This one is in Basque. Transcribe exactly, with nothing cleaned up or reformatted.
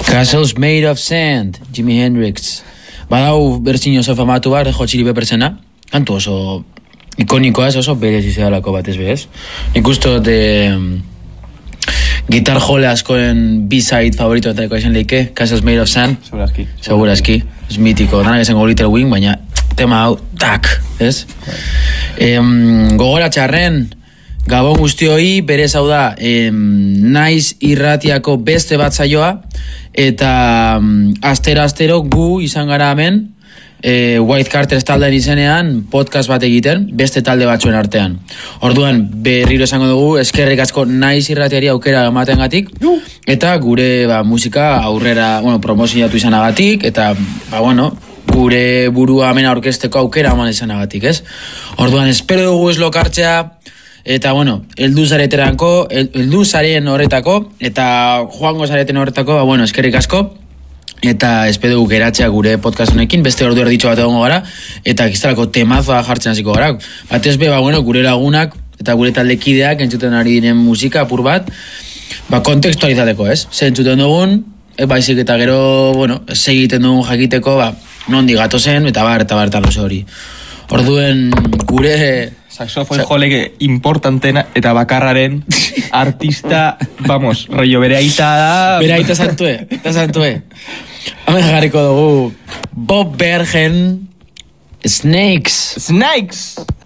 Castles Made of Sand, Jimi Hendrix. Badau berzin oso famatu bat, jo Chili Peppersena. Kantu oso ikonikoa, oso berez izadalako batez bez. Nik uste de gitar jole askoren B-side favorito etareko izan leike, Castles Made of Sand. Segurazki. Segurazki. Es mitiko, danak esango Little Wing, baina tema hau, tak, ez? Em, gogora txarren, Gabon guztioi, berez hau da, em, naiz irratiako beste bat zaioa, eta um, astero-astero gu izan gara hemen, e, White Carters taldean izenean podcast bat egiten, beste talde batzuen artean. Orduan, berriro esango dugu, eskerrik asko naiz irratiari aukera ematengatik, eta gure ba, musika aurrera, bueno, promozionatu izanagatik, eta, ba, bueno, gure burua hemen aurkezteko aukera eman izanagatik, ez? Orduan, espero dugu ez lokartzea, eta, bueno, eldu zareteranko, eldu zaren horretako, eta joango zareten horretako, ba, bueno, eskerrik asko, eta espero dugu geratzea gure podcast honekin, beste ordu erditxo bat egongo gara, eta giztalako temazoa jartzen hasiko gara. Batez be, ba, bueno, gure lagunak, eta gure taldekideak entzuten ari diren musika apur bat, ba, kontekstualizateko, ez? Ze entzuten dugun, e, baizik eta gero, bueno, segiten dugun jakiteko, ba, nondi gatozen, eta bar, eta bar, eta lozo hori. Orduen, gure... Saxofoi joleke importantena eta bakarraren artista, vamos, rollo bere aita da... Bere aita zantue, eta zantue. Hemen jarriko dugu Bob Bergen, Snakes. Snakes!